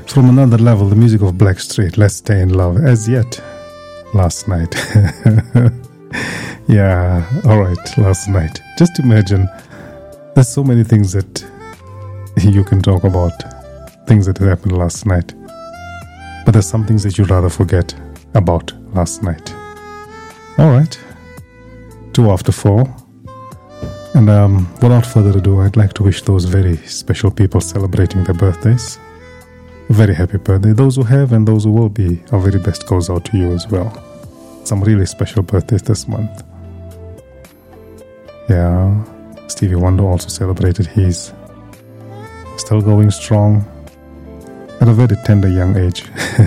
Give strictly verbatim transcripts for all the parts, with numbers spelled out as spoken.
From another level, the music of Blackstreet, Let's Stay in Love, As Yet, Last Night. Yeah, alright, Last Night. Just imagine, there's so many things that you can talk about, things that happened last night. But there's some things that you'd rather forget about last night. Alright, two after four. And um, without further ado, I'd like to wish those very special people celebrating their birthdays a very happy birthday. Those who have and those who will be, our very best goes out to you as well. Some really special birthdays this month. Yeah, Stevie Wonder also celebrated his. Still going strong at a very tender young age.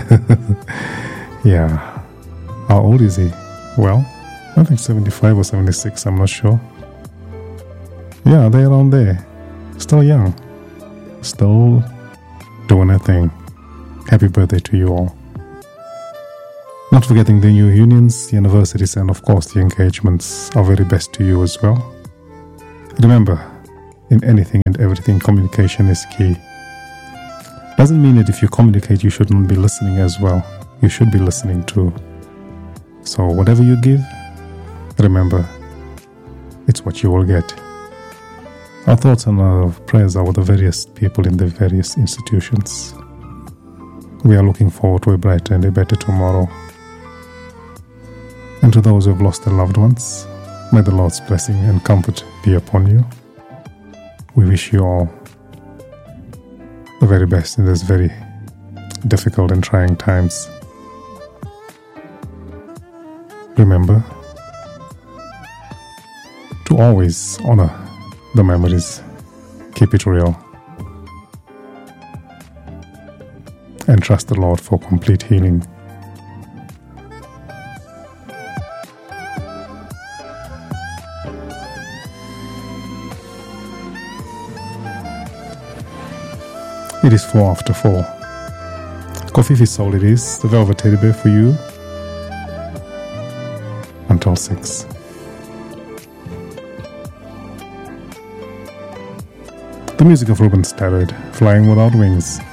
Yeah. How old is he? Well, I think seventy-five or seventy-six, I'm not sure. Yeah, they're around there. Still young. Still doing a thing. Happy birthday to you all. Not forgetting the new unions, the anniversaries, and of course the engagements. Our very best to you as well. Remember, in anything and everything, communication is key. Doesn't mean that if you communicate, you shouldn't be listening as well. You should be listening too. So whatever you give, remember, it's what you will get. Our thoughts and our prayers are with the various people in the various institutions. We are looking forward to a brighter and a better tomorrow. And to those who have lost their loved ones, may the Lord's blessing and comfort be upon you. We wish you all the very best in these very difficult and trying times. Remember to always honor the memories, keep it real, and trust the Lord for complete healing. It is four after four. Kofifi Soul it is, the Velvet Teddy Bear for you until six. The music of Ruben Studdard, Flying Without Wings.